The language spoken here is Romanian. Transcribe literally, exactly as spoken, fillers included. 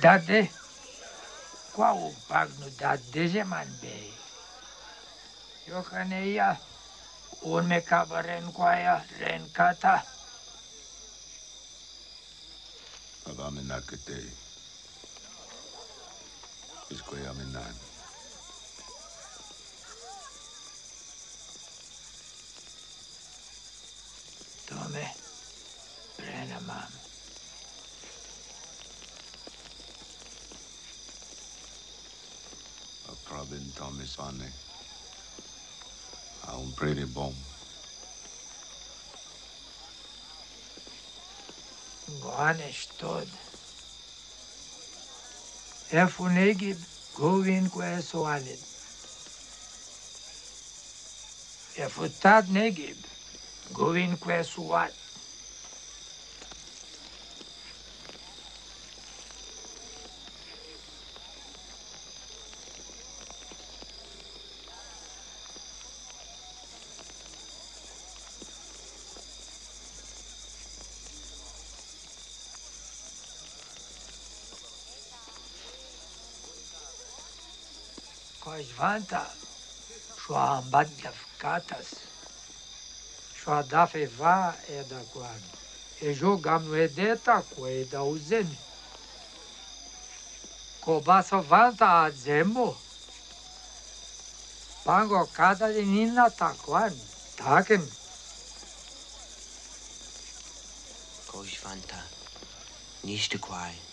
Dade, qual o pagno da dezeman be? Eu caneia, urme cabaren quaia, ren kata. Agamenakete. Iskoyamenan. Tome, prena mam. A probin Thomas Vane. A un pretty bom. Goanesh tod. Efunegi govin kwe soalid. Efutad negib govin kwe suat. Cois vanta, shoa ambad dafkatas, shoa dafeva e da guan, e jogam no edeta coe da uzeni. Cobaça vanta a zemo, pango cada de nina taquan, taken. Cois vanta, niște coai.